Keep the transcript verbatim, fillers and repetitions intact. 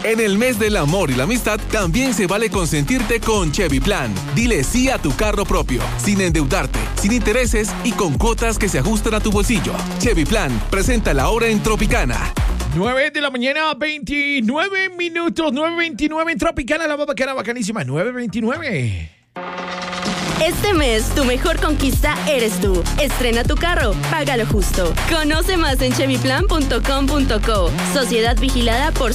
En el mes del amor y la amistad, también se vale consentirte con Chevy Plan. Dile sí a tu carro propio, sin endeudarte, sin intereses y con cuotas que se ajustan a tu bolsillo. Chevy Plan, presenta la hora en Tropicana. nueve de la mañana, veintinueve minutos, nueve veintinueve en Tropicana, la más bacana, bacanísima, nueve veintinueve. Este mes, tu mejor conquista eres tú. Estrena tu carro, págalo justo. Conoce más en chevy plan punto com punto co. Sociedad vigilada por